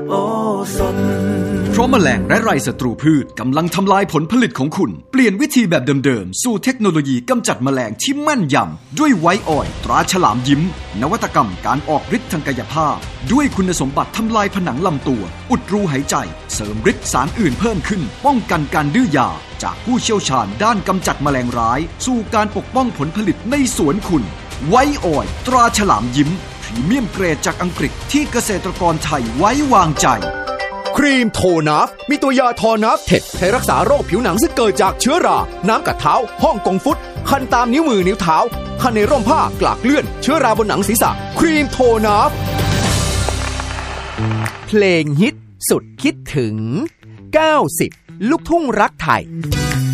โอสถเพราะแมลงและไรศัตรูพืชกำลังทำลายผลผลิตของคุณเปลี่ยนวิธีแบบเดิมๆสู่เทคโนโลยีกำจัดแมลงที่แม่นยำด้วยไวท์ออยล์ตราฉลามยิ้มนวัตกรรมการออกฤทธิ์ทางกายภาพด้วยคุณสมบัติทำลายผนังลำตัวอุดรูหายใจเสริมฤทธิ์สารอื่นเพิ่มขึ้นป้องกันการดื้อยาจากผู้เชี่ยวชาญด้านกำจัดแมลงร้ายสู่การปกป้องผลผลิตในสวนคุณไวท์ออยล์ตราฉลามยิ้มพรีเมียมเกรดจากอังกฤษที่เกษตรกรไทยไว้วางใจครีมโทนัฟมีตัวยาทอนัฟเท็ดใช้รักษาโรคผิวหนังซึ่งเกิดจากเชื้อราน้ำกัดเท้าฮ่องกงฟุตคันตามนิ้วมือนิ้วเท้าคันในร่มผ้ากลากเลื่อนเชื้อราบนหนังศีรษะครีมโทนัฟเพลงฮิตสุดคิดถึง90ลูกทุ่งรักไทย